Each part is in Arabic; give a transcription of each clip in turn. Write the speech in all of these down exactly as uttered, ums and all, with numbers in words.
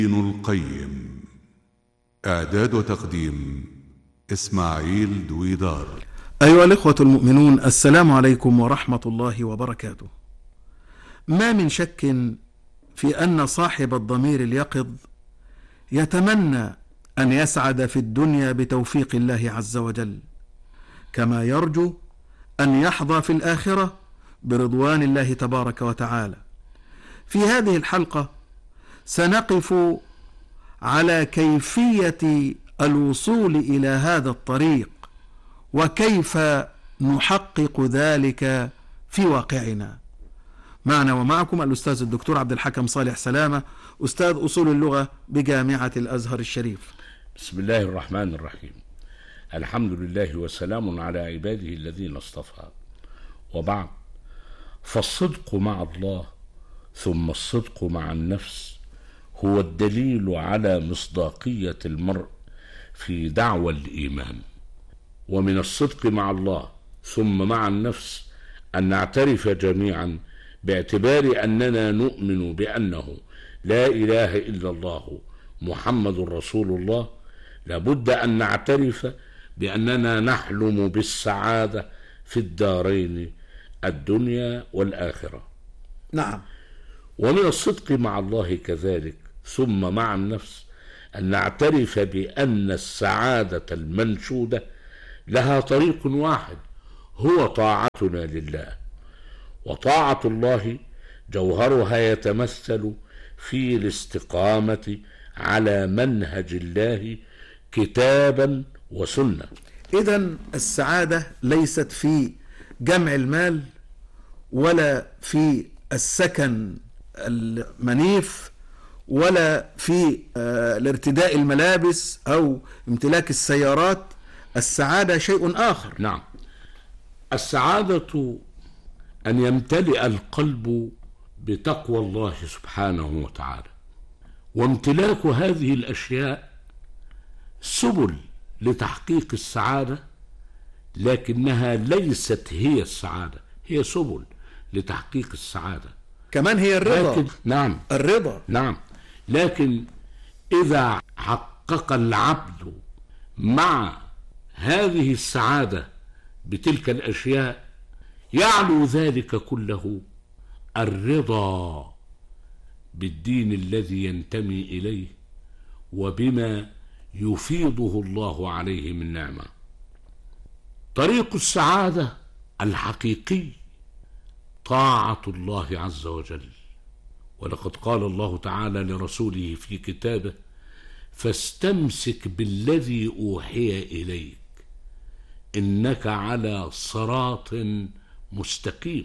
ابن القيم. إعداد وتقديم إسماعيل دويدار. أيها الإخوة المؤمنون، السلام عليكم ورحمة الله وبركاته. ما من شك في أن صاحب الضمير اليقظ يتمنى أن يسعد في الدنيا بتوفيق الله عز وجل، كما يرجو أن يحظى في الآخرة برضوان الله تبارك وتعالى. في هذه الحلقة سنقف على كيفية الوصول إلى هذا الطريق، وكيف نحقق ذلك في واقعنا. معنا ومعكم الأستاذ الدكتور عبد الحكم صالح سلامة، أستاذ أصول اللغة بجامعة الأزهر الشريف. بسم الله الرحمن الرحيم. الحمد لله وسلام على عباده الذين اصطفى، وبعد، فالصدق مع الله ثم الصدق مع النفس هو الدليل على مصداقية المرء في دعوى الإيمان. ومن الصدق مع الله ثم مع النفس أن نعترف جميعا باعتبار أننا نؤمن بأنه لا إله إلا الله محمد رسول الله، لابد أن نعترف بأننا نحلم بالسعادة في الدارين الدنيا والآخرة. نعم. ومن الصدق مع الله كذلك ثم مع النفس أن نعترف بأن السعادة المنشودة لها طريق واحد، هو طاعتنا لله. وطاعة الله جوهرها يتمثل في الاستقامة على منهج الله كتابا وسنة. إذن السعادة ليست في جمع المال، ولا في السكن المنيف، ولا في الارتداء الملابس أو امتلاك السيارات. السعادة شيء آخر. نعم، السعادة أن يمتلئ القلب بتقوى الله سبحانه وتعالى، وامتلاك هذه الأشياء سبل لتحقيق السعادة، لكنها ليست هي السعادة، هي سبل لتحقيق السعادة. كمان هي الرضا. لكن نعم الرضا نعم لكن إذا حقق العبد مع هذه السعادة بتلك الأشياء يعلو ذلك كله الرضا بالدين الذي ينتمي إليه وبما يفيضه الله عليه من نعمة. طريق السعادة الحقيقي طاعة الله عز وجل، ولقد قال الله تعالى لرسوله في كتابه: فاستمسك بالذي أوحي إليك إنك على صراط مستقيم.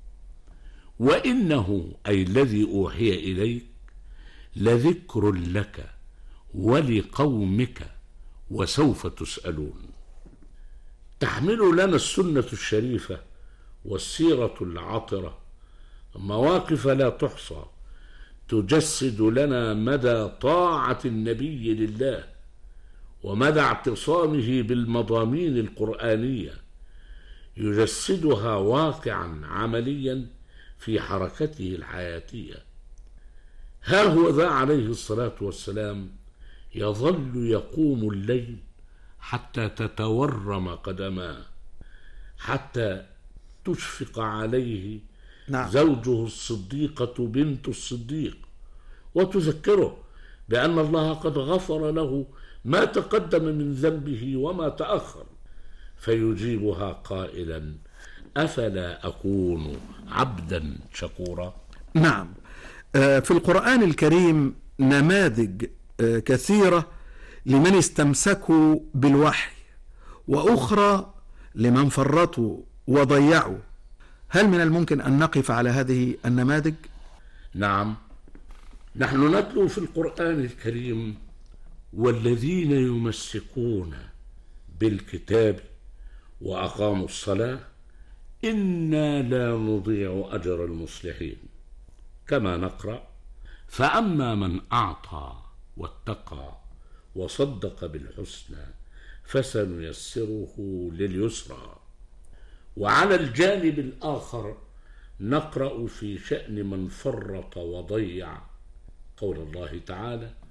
وإنه أي الذي أوحي إليك لذكر لك ولقومك وسوف تسألون. تحمل لنا السنة الشريفة والسيرة العطرة مواقف لا تحصى تجسد لنا مدى طاعة النبي لله ومدى اعتصامه بالمضامين القرآنية، يجسدها واقعا عمليا في حركته الحياتية. ها هو ذا عليه الصلاة والسلام يظل يقوم الليل حتى تتورم قدماه، حتى تشفق عليه نعم. زوجه الصديقة بنت الصديق، وتذكره بأن الله قد غفر له ما تقدم من ذنبه وما تأخر، فيجيبها قائلا: أفلا أكون عبدا شكورا. نعم. في القرآن الكريم نماذج كثيرة لمن استمسكوا بالوحي، وأخرى لمن فرطوا وضيعوا. هل من الممكن أن نقف على هذه النماذج؟ نعم، نحن نتلو في القرآن الكريم: والذين يمسكون بالكتاب وأقاموا الصلاة إنا لا نضيع أجر المصلحين. كما نقرأ: فأما من أعطى واتقى وصدق بالحسنى فسنيسره لليسرى. وعلى الجانب الآخر نقرأ في شأن من فرط وضيع قول الله تعالى: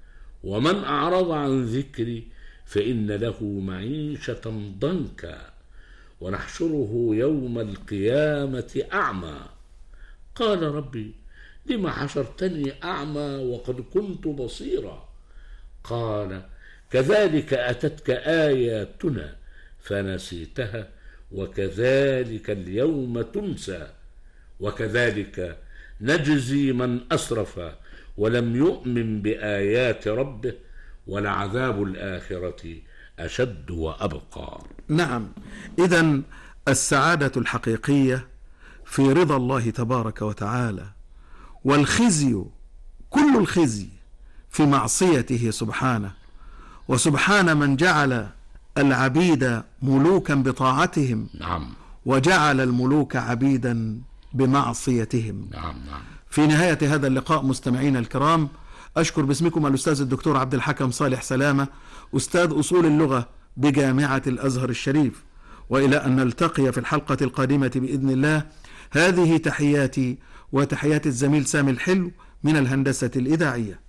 ومن أعرض عن ذكري فإن له معيشة ضنكا ونحشره يوم القيامة أعمى. قال ربي لم حشرتني أعمى وقد كنت بصيرا؟ قال كذلك أتتك آياتنا فنسيتها وكذلك اليوم تنسى وكذلك نجزي من أسرف ولم يؤمن بآيات ربه ولعذاب الآخرة أشد وأبقى. نعم، إذن السعادة الحقيقية في رضا الله تبارك وتعالى، والخزي كل الخزي في معصيته سبحانه، وسبحان من جعل العبيد ملوكا بطاعتهم نعم وجعل الملوك عبيدا بمعصيتهم. نعم نعم. في نهاية هذا اللقاء مستمعين الكرام، أشكر باسمكم الأستاذ الدكتور عبد الحكم صالح سلامة، أستاذ أصول اللغة بجامعة الأزهر الشريف، وإلى أن نلتقي في الحلقة القادمة بإذن الله. هذه تحياتي وتحيات الزميل سامي الحلو من الهندسة الإذاعية.